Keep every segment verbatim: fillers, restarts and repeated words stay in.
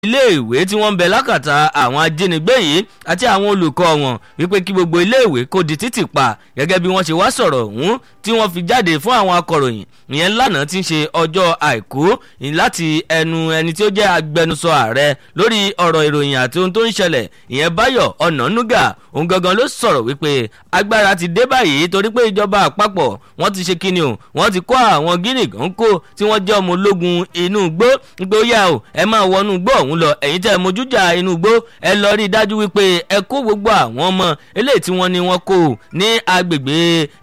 iléèwé tí wọ́n ń bẹ lákàtà àwọn ajínigbé yìí àti àwọn olùkọ́ wọn wípé kí gbogbo iléèwé kó di títì pa gẹ́gẹ́ bí wọ́n ṣe wá sọ̀rọ̀ ọ̀hún tí wọ́n fi jáde fún àwọn akọ̀ròyìn ìyẹn lánàá tí ń ṣe ọjọ́ àìkú láti ẹnu ẹni tí ó jẹ́ agbẹnusọ ààrẹ lórí ọ̀rọ̀ ìròyìn àti ohun tó ń ṣẹlẹ̀ ìyẹn Báyọ̀ Ọ̀nànúgà òun gangan ló sọ̀rọ̀ wípé agbára ti dé báyìí torí pé ìjọba àpapọ̀ wọ́n ti ṣe kíni o wọ́n ti kó àwọn Guinea kan kó tí wọ́n jẹ́ ọmọ ológun inú igbó wípé ó yá o ẹ máa wọnú igbó ọ̀hún lọ ẹ̀yin tẹ́ ẹ mójújà inú igbó ẹ lọ rí i dájú wípé ẹ kó gbogbo àwọn ọmọ eléyìí tí wọ́n ní wọ́n kó ní agbègbè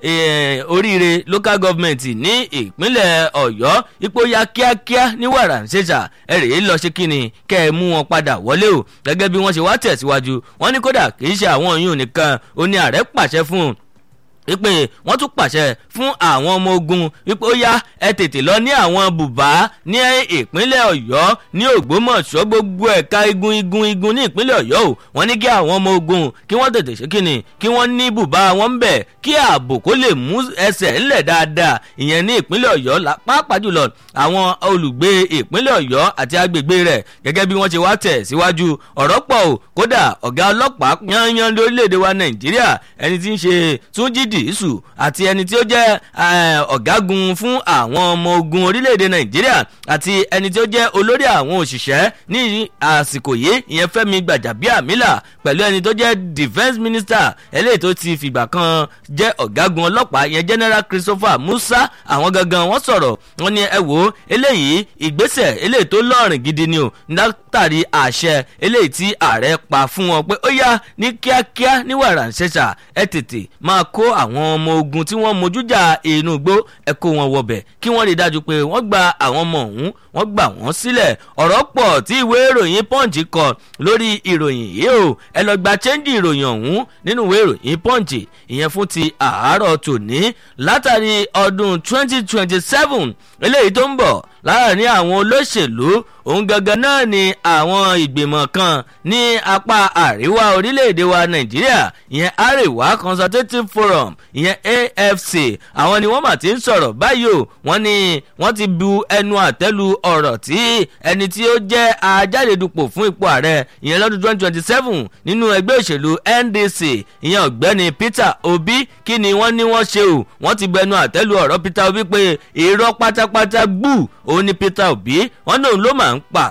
oríire local government ní ìpínlẹ̀ Ọ̀yọ́ ipò ya kíákíá ní wàràǹṣeṣà ẹ rèé lọ ṣe kíni kẹ́ ẹ mú wọn padà wọlé o gẹ́gẹ́ bí wọ́n ṣe wá tẹ̀síwájú wọ́n ní kódà kì í ṣe àwọn yìí nìkan ó ní ààrẹ pàṣẹ fún un wípé wọ́n tún pàṣẹ fún àwọn ọmọ ogun wípé ó yá ẹ tètè lọ ní àwọn bùbá ní ìpínlẹ̀ Ọ̀yọ́ ní Ògbómọ̀ṣọ́ gbogbo ẹ̀ka igun igun igun ní ìpínlẹ̀ Ọ̀yọ́ o wọ́n ní kí àwọn ọmọ ogun kí wọ́n tètè ṣe kíni kí wọ́n ní bùbá wọn ń bẹ̀ kí ààbò kó lè mú ẹsẹ̀ ńlẹ̀ dáadáa ìyẹn ní ìpínlẹ̀ Ọ̀yọ́ pàápàá jùlọ àwọn olùgbé ìpínlẹ̀ Ọ̀yọ́ àti agbègbè rẹ̀ gẹ́gẹ́ bí wọ́n ṣe wá tẹ̀ síwájú ọ̀rọ̀ pọ̀ o kódà ọ̀gá ọlọ́pàá yányán lórílẹ̀‐èdè wa Nàìjíríà ẹni tí ń ṣe Túnjí Dìísù àti ẹni tí ó jẹ́ ọ̀gágun fún àwọn ọmọ ogun orílẹ̀-èdè Nàìjíríà àti ẹni tí ó jẹ́ olórí àwọn òṣìṣẹ́ ní àsìkò yìí ìyẹn Fẹ́mi Gbàjàbíàmílà pẹ̀lú ẹni tó jẹ́ defence minister eléyìí tó ti fìgbà kan jẹ́ ọ̀gágun ọlọ́pàá ìyẹn General Christopher Musa àwọn gangan wọ́n sọ̀rọ̀ wọ́n ní ẹ wò ó eléyìí ìgbésẹ̀ eléyìí tó lọ́rìn gidi ni o látàrí àṣẹ eléyìí tí ààrẹ pa fún wọn pé ó yá ní kíákíá ní wàràǹṣeṣà ẹ tètè máa kó àwọn ọmọ ogun tí wọ́n mójújà inú igbó ẹ kó wọn wọbẹ̀ kí wọ́n rí dájú pé wọ́n gba àwọn ọmọ ọ̀hún wọ́n gbà wọ́n sílẹ̀ ọ̀rọ̀ pọ̀ tí ìwé ìròyìn Punch kọ lórí ìròyìn yìí o ẹ lọ gba chẹ́ńjì ìròyìn ọ̀hún nínú ìwé ìròyìn Punch ìyẹn fún ti àárọ̀ tòní látàrí ọdún twenty twenty seven eléyìí tó ń bọ̀ láàrin àwọn olóṣèlú òun gangan náà ni àwọn ìgbìmọ̀ kan ní apá àríwá orílẹ̀-èdè wa Nàìjíríà ìyẹn Àríwá Consultative Forum ìyẹn A F C àwọn ni wọ́n mà ti ń sọ̀rọ̀ báyìí o wọ́n ní wọ́n ti bu ẹnu àtẹ́lu ọ̀rọ̀ tí ẹni tí ó jẹ́ ajáde-dupò fún ipò ààrẹ ìyẹn lọ́dún twenty twenty seven nínú ẹgbẹ́ òṣèlú N D C ìyẹn ọ̀gbẹ́ni Peter Obi kí ni wọ́n ní wọ́n ṣe o wọ́n ti bu ẹnu àtẹ́lu ọ̀rọ̀ Peter Obi pé irọ́ pátápátá gbù òun ni Peter Obi wọ́n náà ló máa ń pa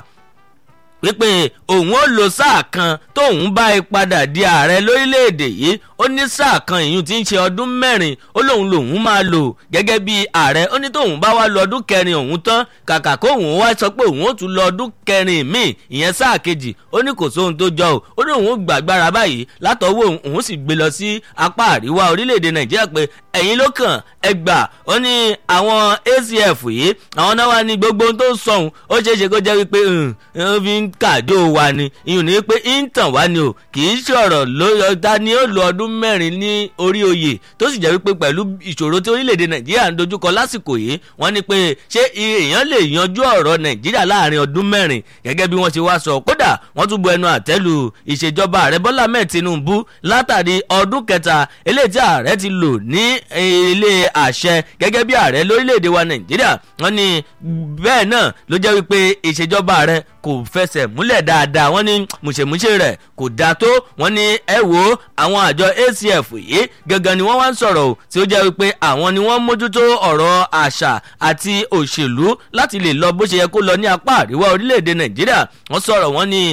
wípé òun ó lo sáà kan tóun bá padà di ààrẹ lórílẹ̀‐èdè yìí ó ní sáà kan ìyún tí ń ṣe ọdún mẹ́rin ó lóun lòun máa lò gẹ́gẹ́ bí ààrẹ ó ní tóun bá wá lọ ọdún kẹrin òun tán kàkà kóun wá sọ pé òun ó tún lọ ọdún kẹrin míì ìyẹn sáà kejì ó ní kò sóhun tó jọ o ó ní òun gbàgbára báyìí látọwọ́ òun sì gbé lọ sí apá àríwá orílẹ̀‐èdè Nàìjíríà pé ẹ̀yin ló kàn ẹ gbà ó ní àwọn A C F yìí àwọn náà wà ní gbogbo ohun tó ń sọ̀hún ó ṣeé ṣe kó jẹ́ wípé ó fi ń kàdó wa ni ìyún ní pé ń tàn wá ni o kì í ṣọ̀rọ̀ lóyọ̀dá ni ó lo ọdún mẹ́rin ní orí oyè tó sì jẹ́ wípé pẹ̀lú ìṣòro tí orílẹ̀-èdè Nàìjíríà ń dojúkọ lásìkò yìí wọ́n ní pé ṣé èèyàn lè yanjú ọ̀rọ̀ Nàìjíríà láàrin ọdún mẹ́rin gẹ́gẹ́ bí wọ́n ṣe wá sọ kódà wọ́n tún bu ẹnu àtẹ́lù ìṣèjọba ààrẹ Bọ́lá Ahmed Tinubu látàrí ọdún kẹta eléyìí tí ààrẹ ti lò ní ilé àṣẹ gẹ́gẹ́ bí ààrẹ lórílẹ̀-èdè wa Nàìjíríà wọ́n ní bẹ́ẹ̀ náà ló jẹ́ wípé ìṣèjọba ààrẹ kò fẹsẹ̀ múlẹ̀ dáadáa wọ́n ní mùṣemúṣe rẹ̀ kò dáa tó wọ́n ní ẹ wo àwọn àjọ A C F yìí gangan ni wọ́n wá ń sọ̀rọ̀ o tí ó jẹ́ wípé àwọn ni wọ́n mójútó ọ̀rọ̀ àṣà àti òṣèlú láti lè lọ bó ṣe yẹ kó lọ ní apá àríwá orílẹ̀-èdè Nàìjíríà wọ́n sọ̀rọ̀ wọ́n ní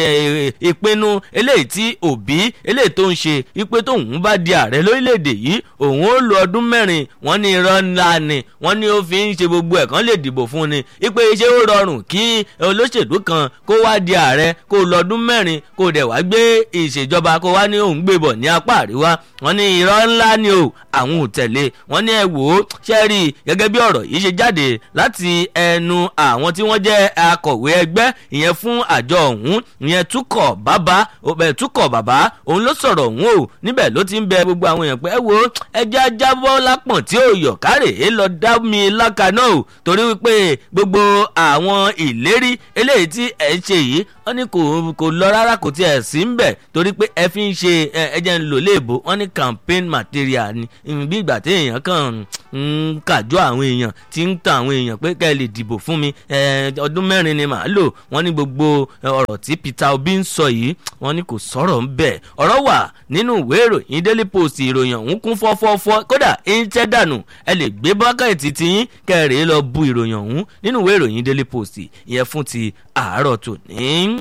ìpinnu eléyìí tí Òbí eléyìí tó ń ṣe wípé tóun bá di ààrẹ lórílẹ̀-èdè yìí òun ó lo ọdún mẹ́rin wọ́n ní irọ́ ńlá ni wọ́n ní ó fi ń ṣe gbogbo ẹ̀ kán lè dìbò fún ni wípé ṣé ó rọrùn kí olóṣèlú kan kó wá di ààrẹ kó lọ́dún mẹ́rin kó dẹ̀ wá gbé ìṣèjọba kó wá ní òun gbé bọ̀ ní apá àríwá wọ́n ní irọ́ ńlá ni o àwọn ò tẹ̀lé wọ́n ní ẹ wò ó ṣe rí gẹ́gẹ́ bí ọ̀rọ̀ yìí ṣe jáde láti ẹnu àwọn tí wọ́n jẹ́ akọ̀wé ẹgbẹ́ ìyẹn fún àjọ ọ̀hún ìyẹn túkọ̀ bàbá túkọ̀ bàbá òun ló sọ̀rọ̀ ọ̀hún o níbẹ̀ ló ti ń bẹ gbogbo àwọn èèyàn pé ẹ wò ó ẹja jábọ́ lápọ̀n tí ó yọ̀ kárè é lọ dá mi lákàná o torí wípé gbogbo àwọn ìlérí eléyìí tí ẹ ń ṣe yìí wọ́n ní kò kò lọ rárá kò tiẹ̀ sí ń bẹ̀ torí pé ẹ fi ń ṣe ẹjẹ̀ ń lò léèbó wọ́n ní campaign material ni bí ìgbà tí èèyàn kàn ń kàjọ àwọn èèyàn tí ń tan àwọn èèyàn pé kẹ́ ẹ lè dìbò fún mi ọdún mẹ́rin ni màá lò wọ́n ní gbogbo ọ̀rọ̀ tí Peter Obi ń sọ yìí wọ́n ní kò sọ̀rọ̀ ń bẹ̀ ọ̀rọ̀ wà nínú ìwé ìròyìn Daily Post ìròyìn ọ̀hún kún fọ́fọ́fọ́ kódà ń tẹ́ dànù ẹ lè gbé bákẹ́ẹ̀tì tiyín kẹrìí lọ bu ìròyìn ọ̀hún nínú ìwé ìròyìn Daily Post ìyẹn fún ti àárọ̀ tòní.